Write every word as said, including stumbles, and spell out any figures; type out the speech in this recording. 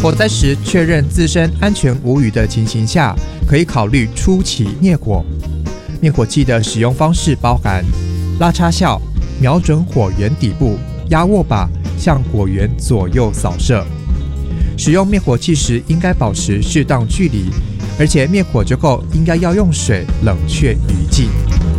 火灾时确认自身安全无虞的情形下，可以考虑初期灭火。灭火器的使用方式包含拉插效、瞄准火源底部、压握把向果园左右扫射。使用灭火器时应该保持适当距离，而且灭火之后应该要用水冷却余烬。